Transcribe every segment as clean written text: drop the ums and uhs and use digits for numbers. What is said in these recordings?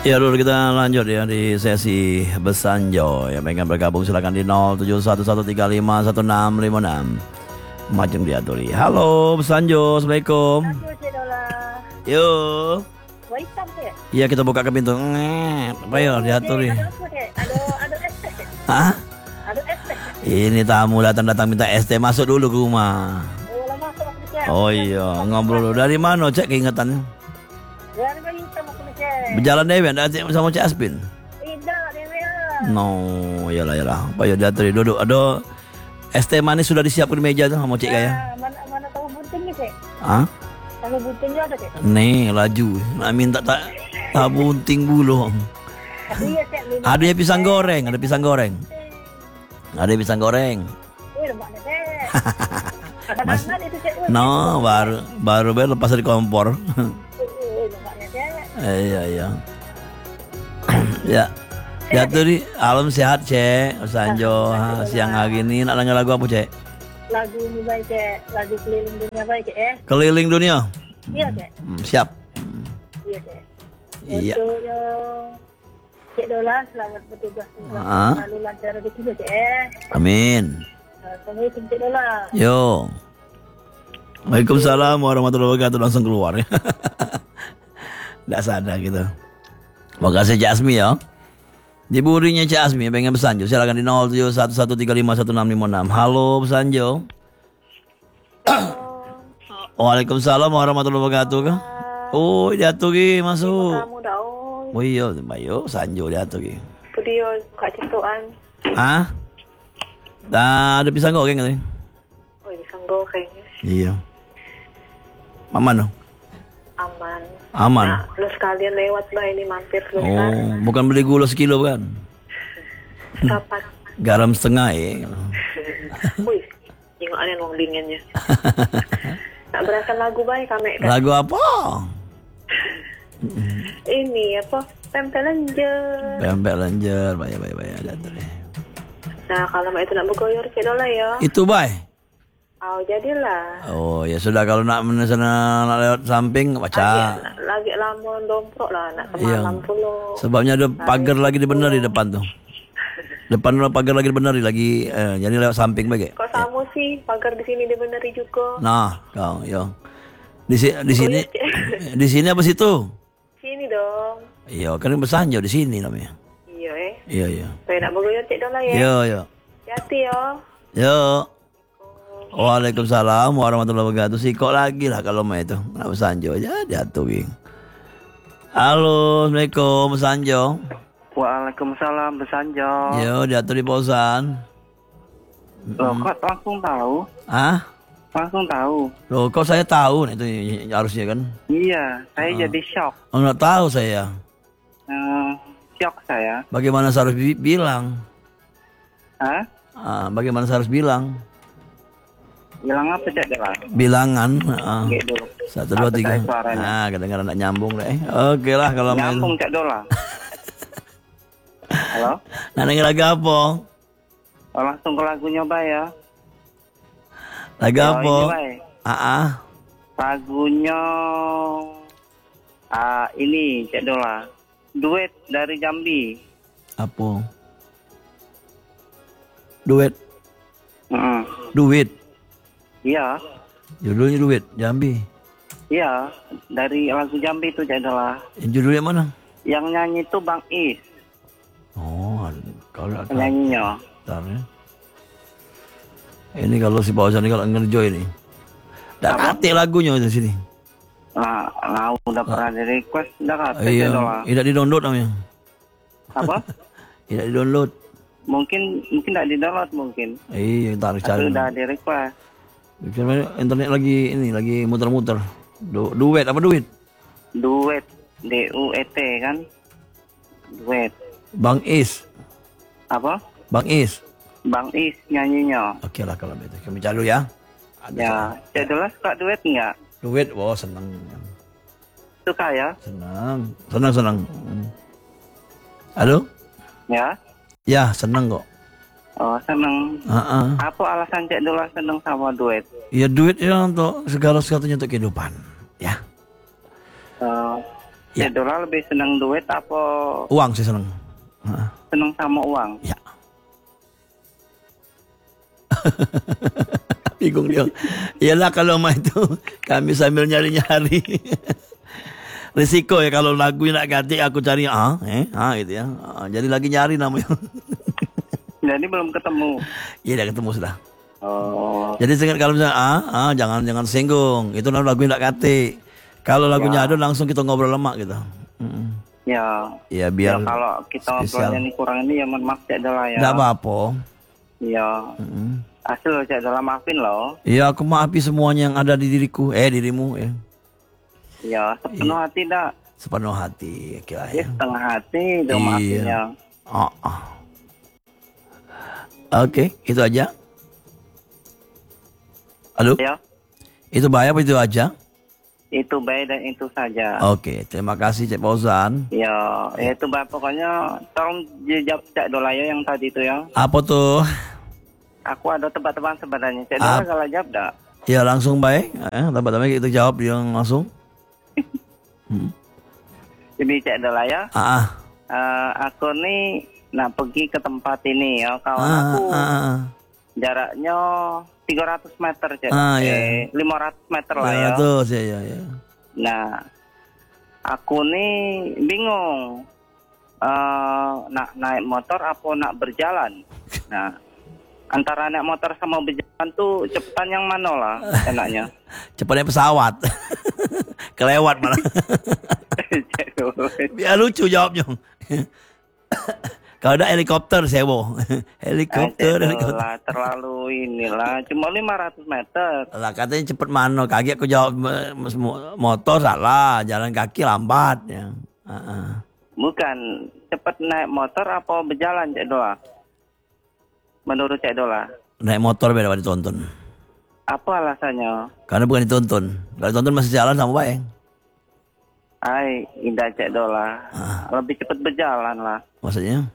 Ya dulu kita lanjut ya di sesi Besanjo. Yang pengen bergabung silakan di 0711351656. Macam diaturi. Halo Besanjo, Assalamualaikum. Aduh, Cik Dola. Yuk. Wah, hitam, Cik. Iya kita buka ke pintu. Apa ya diaturi? Ada apa, Cik? Ada es teh, Cik. Hah? Ada es teh. Ini tamu datang minta ST, masuk dulu ke rumah. Oh, lama masuk aku, Cik. Oh iya, ngobrol dulu. Dari mana Cek keingetannya? Dari bayi hitam aku, Cik. Berjalan Dewi ada sama Cek Aspin? Tidak, Dewi. No, iyalah. Apa ya diaturi duduk. Ada ST manis sudah disiapkan di meja tuh sama Cik Kaya. Mana tahu buntingnya, Cik? Hah? Tahu buntingnya ada, Cik? Nih laju. Nak minta tak bunting bulu. Iya, Cik. Ada pisang goreng, ada pisang goreng. Ada pisang goreng. Wih, lemaknya, Cik. Ada Mas- tangan itu, Cik. Wih, No, baru lepas dari kompor. lemaknya, Cik. Iya. Ya. Ya tuh di alam sehat Cek. Sanjo siang hari ini nak nanya lagu apa Cek? Lagu ini baik, Cik. Lagu keliling dunia baik, Cik, ya. Keliling dunia. Iya, Cik. Siap. Iya, Cik. Iya. Untuk yang Cik Dola, selamat bertugas. Ah. Lalu lancar rezeki, Cik, ya. Amin. Assalamualaikum, Cik Dola. Yo. Waalaikumsalam warahmatullahi wabarakatuh. Langsung keluar ya. Tidak sadar gitu. Makasih Cik Asmi ya. Di burinya Cik Asmi pengen Besanjo. Silakan di 0711351656. Halo Besanjo. Waalaikumsalam warahmatullahi wabarakatuh. Oh, diatur ki masuk. Kamu dah, oh. Oh iya, bayo Sanjo diatur ki. Video kat cituan. Hah? Dah ada pisang goreng tadi. Oh, pisang goreng. Iya. Aman dong. Aman. Aman. Nah, lu sekalian lewat lah ini mampir Oh, sebentar. bukan beli gula sekilo kan? Kapan? Garam setengah ya. Wih, tengok aneh wong dinginnya. Nak berakan lagu baik kami kan. Lagu apa? Ini apa? Pempek lenjer. Pempek lenjer, bayar diatur. Nah, kalau mak itu nak bergoyor Cik Dola ya. Itu bay. Oh, jadilah. Oh ya sudah kalau nak sana nak lewat samping baca. Lagi lama domprok lah nak Iya. kemalam puluh. Sebabnya ada pagar lagi dibenari di depan tuh. Depan ada pagar lagi dibenari lagi. Jadi lewat samping bagai. Kok sama sih pagar di sini dibeneri juga. Nah, kau yo. Di sini di sini apa situ? Sini dong. Iya, kan Besanjo di sini namanya. Iya Iya. Saya nak bergoyor Cik Dola ya. Yo. Hati-hati ya. Yo. Waalaikumsalam warahmatullahi wabarakatuh. Sikok lagi lah kalau mau itu. Nak Besanjo aja jatuh Bing. Halo, Assalamualaikum Besanjo. Waalaikumsalam Besanjo. Yo, jatuh di posan. Loh, kok langsung tahu? Hah? Langsung tahu? Loh, kok saya tahu nih itu harusnya kan? Iya, saya jadi shock. Oh, nggak tahu saya. Shock saya. Bagaimana saya harus bilang? Hah? Bagaimana saya harus bilang? Bilang apa Cik Dola? Bilangan. Gitu dulu. 1, 2, 3. Apa suaranya? Nah, kadang-kadang nggak nyambung deh. Oke lah kalau mau. Nyambung Cik Dola. Halo? Nah, denger lagu apa? Oh, langsung ke lagunya Bay ya. Lagu Oh, apa? ini, Bay. Lagunya ini Cik Dola. Duet dari Jambi. Apa? Duet. Heeh. Duit. Iya. Judulnya Duit Jambi. Iya, dari lagu Jambi itu Cik Dola. Judulnya mana? Yang nyanyi itu Bang Is, Oh, kalau nggak tahu. penyanyinya. Bentar ya. Ini kalau si Pausan ini kalau ngerjoy nih. Dan hati lagunya di sini. Nah, udah pernah di request, udah kata Iya, Dola. tidak di-download namanya. Apa? Tidak di-download. Mungkin tidak di download mungkin. Iya, tarik Tapi cari. udah di request. Internet lagi muter-muter. Duet apa duit? Duet, DUET kan? Duet. Bang Is. Apa? Bang Is. Bang Is nyanyinya. Oke lah kalau begitu. Kami cari dulu ya. Ada Ya, Cik Dola suka duet nggak? duit, wow senang. Suka ya? Senang. Halo? Ya? Ya, senang kok. Oh, seneng. Heeh. Apa alasan Cik Dola seneng sama duet? Ya duit ya untuk segala sesuatunya untuk kehidupan. Ya. Ya. Cik Dola lebih senang duit apa Uang sih seneng. Heeh. senang sama uang? Ya. Bingung dia. Iyalah kalau main itu kami sambil nyari-nyari. Risiko ya kalau lagunya nak ganti aku cari gitu ya. Jadi lagi nyari namanya. Jadi belum ketemu. Iya udah ketemu sudah. Oh, Jadi kalau misalnya jangan singgung. Itu lagunya nak ganti. Kalau lagunya ada langsung kita ngobrol lemak gitu. ya. Ya Ya biar kalau kita spesial. ngobrolnya ini kurang ini ya mohon maaf Cik Dola ya. Enggak apa-apa. Iya. Asal Cik Dola maafin loh. Iya aku maafi semuanya yang ada di diriku. Dirimu ya. Ya sepenuh hati dah. Sepenuh hati kira Ya ya. setengah hati udah Iya. maafinnya. Oke, itu aja. Halo? Ya. Itu bahaya apa itu aja? Itu baik dan itu saja. Oke, terima kasih Cik Fauzan. Ya, itu Mbak pokoknya tolong jawab Cik Dola ya yang tadi itu ya. Apa tuh? Aku ada tebak-tebakan sebenarnya. Cik Dola kalau jawab dah. Ya langsung baik. Tempat-tempat kita jawab yang langsung. Jadi Cik Dola ya. Aku nih nak pergi ke tempat ini ya kawan aku. Jaraknya 300 meter Cik. 500 meter lah ya. Terus ya. Nah, aku nih bingung nak naik motor apa nak berjalan. Nah, antara naik motor sama berjalan tuh cepetan yang mana lah enaknya? Cepatnya pesawat. Kelewat malah. Biar lucu jawabnya. Kalau ada helikopter sewo. helikopter. Terlalu inilah cuma 500 meter. Lah katanya cepet mana? Kaget aku jawab motor salah, jalan kaki lambat ya. Bukan cepet naik motor apa berjalan Cik Dola? Menurut Cik Dola? Naik motor beda daripada ditonton. Apa alasannya? Karena bukan ditonton. Kalau ditonton masih jalan sama baik. Hai, indah Cik Dola. Lebih cepat berjalan lah. Maksudnya?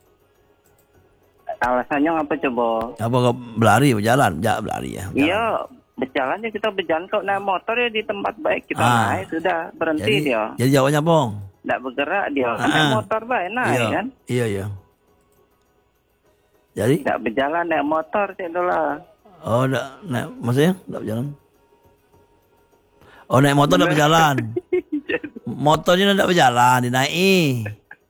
Alasannya apa coba? Apa kau berlari berjalan? Berlari ya. Iya, berjalan ya kita berjalan. Kalau naik motor ya di tempat baik kita naik sudah berhenti dia. Jadi jawabnya bong. Tidak bergerak dia. Naik motor baik naik kan? Iya. Jadi? Tidak berjalan naik motor Cik Dola. Oh, naik, maksudnya tidak berjalan? Oh, naik motor tidak berjalan. Motornya tidak berjalan, dinaiki.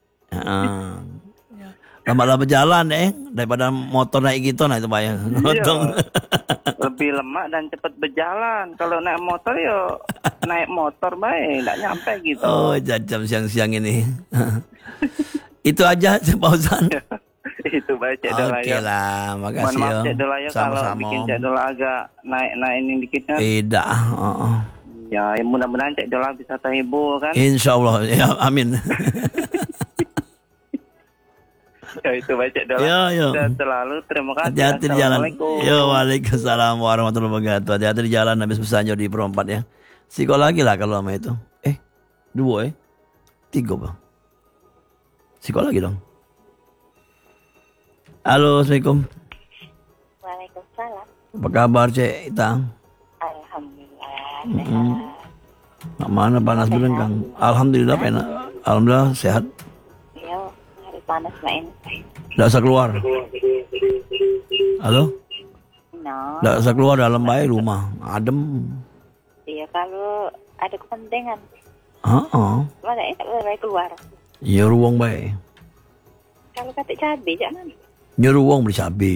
Lama-lama berjalan daripada motor naik gitu, nah itu bayang. Lebih lemak dan cepat berjalan. Kalau naik motor ya naik motor baik, tidak nyampe gitu. Oh, jam siang-siang ini. Itu aja Cik Fauzan. Itu baik Cik Dola ya. Oke lah, makasih Mohon maaf ya. Cik Dola ya kalau bikin Cik Dola agak naik ini dikitnya. Tidak. Ya, mudah-mudahan Cik Dola bisa terhibur kan. Insya Allah, ya amin. Ya itu baik Cik Dola. Ya. Dan selalu terima kasih. Hati-hati di jalan. Assalamualaikum. Ya, waalaikumsalam warahmatullahi wabarakatuh. Hati-hati di jalan habis pesanjo di perempat ya. Siko lagi lah kalau sama itu. 2 3 bang. Siko lagi dong. Halo, Assalamualaikum. Waalaikumsalam. Apa kabar Cek Ita? Alhamdulillah. Nak mana panas bener Kang? Alhamdulillah enak. Alhamdulillah sehat. Iya, hari panas main. Tidak usah keluar. Halo? No. Tidak usah keluar dalam baik rumah. Adem. Iya, kalau ada kepentingan. Mana tak boleh keluar. Ya ruang baik. Kalau kata cabai jangan. Nyuruh uang beli cabai.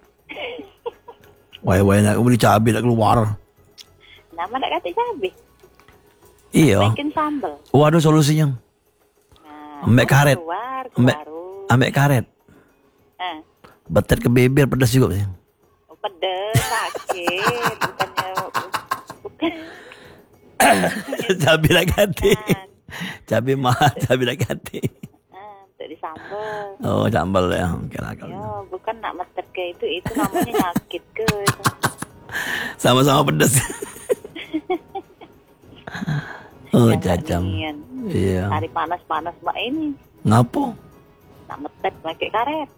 Wah, nak beli cabai nak keluar. Nama nak kata cabai. Iya. Bikin sambal. Ada solusinya. Ambek karet. Ambek karet. Betet ke bibir pedas juga sih. Pedas, sakit. Bukan. Cabai nak ganti. Cabai mahal, cabai nak ganti. Untuk disambal. Oh, sambal ya. Kira Ya, bukan nak meter ke itu namanya sakit ke itu. Sama-sama pedas. Oh, cacam. Iya. Hari panas-panas mbak ini. Ngapo? Nak meter pakai karet.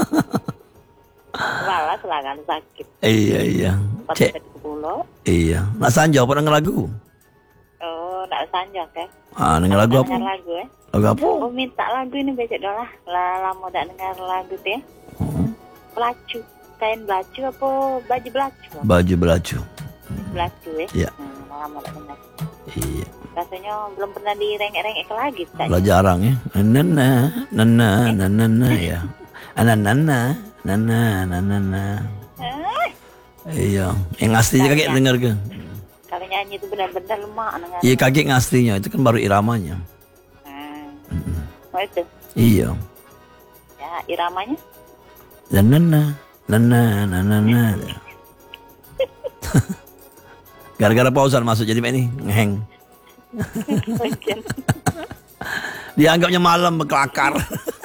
Malas lah kan sakit. Iya. Cek. Petet ke pulau. Iya. Nak sanjo pernah ngelagu? Oh, nak sanjak ya. Dengar lagu apa? Dengar lagu ya. Lagu apa? Aku minta lagu ini becek dolah. Lama tak dengar lagu tuh ya. Belacu. Kain belacu apa baju belacu? Baju belacu. Belacu ya. Iya. Lama tak dengar. Iya. Rasanya belum pernah direngek-rengek lagi. Lah jarang ya. Nana ya. Nana. Iya. Yang aslinya kakek dengar ke? Kalau nyanyi itu benar-benar lemah dengar. Iya kakek aslinya itu kan baru iramanya. Oh itu. Iya. Ya iramanya. Nana. Gara-gara pausan masuk jadi ini ngeheng. Dianggapnya malam berkelakar.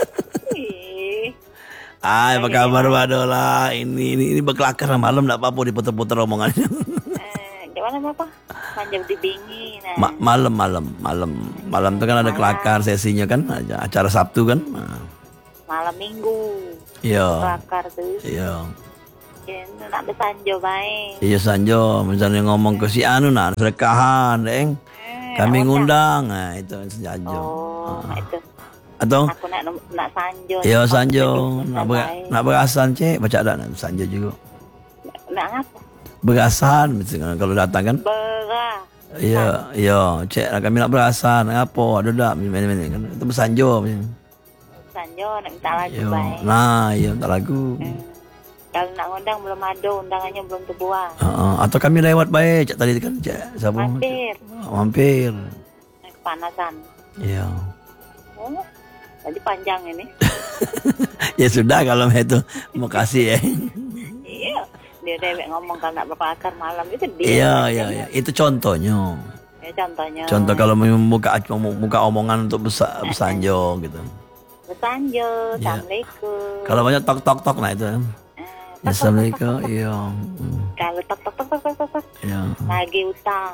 Apa kabar Badola? Ini berkelakar malam enggak apa-apa diputer-puter omongannya. Gimana Bapak? Panjang dibingin. Malam itu kan ada kelakar sesinya kan, acara Sabtu kan. Malam Minggu. Iya. Kelakar tuh. Iya. Itu nak bersanjo baik. Iya sanjo, misalnya ngomong ke si anu nak sedekahan, Deng. Kami ngundang, nah itu sanjo. Oh, itu. Atau Aku nak sanjo. iya sanjo, nak berasan cek, baca ada nak sanjo juga. Nak ngapa? Berasan misalnya kalau datang kan. Berah. Iya, cek kami nak berasan, apa ada tak ini kan itu bersanjo. Sanjo nak minta lagu Iya. baik. Nah, iya minta lagu. Kalau nak ngundang belum ada, undangannya belum terbuat. Atau kami lewat baik, cek tadi kan cek siapa? Mampir. Kepanasan. Iya. Oh, jadi panjang ini. Ya sudah kalau itu mau kasih ya. Iya. Dia dewek ngomong kalau nak berkelakar malam itu dia. Iya. Itu contohnya. Ya contohnya. Contoh kalau mau buka omongan untuk bersanjo gitu. Bersanjo, Ya. Assalamualaikum. Kalau banyak tok nah itu. Assalamualaikum. Iya. Kalau tok. Iya. Lagi utang.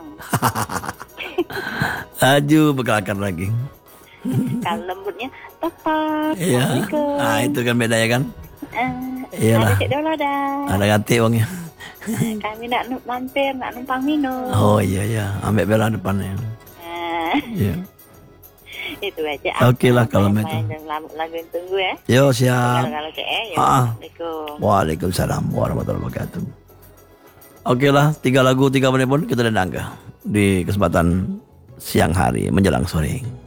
Aju berkelakar lagi. Kalau lembutnya tok. Iya. Assalamualaikum. Nah, itu kan beda ya kan? Ada Iyalah. cek dulu dah. Ada ganti uangnya. Kami nak mampir, nak numpang minum. Oh iya. Ambil bela depannya. Iya. Itu aja. Oke lah kalau itu. Lagu yang tunggu ya. Yo siap. Kalau cek ya. Assalamualaikum. Waalaikumsalam warahmatullahi wabarakatuh. Oke lah, 3 lagu 3 menit pun kita dandangkan di kesempatan siang hari menjelang sore.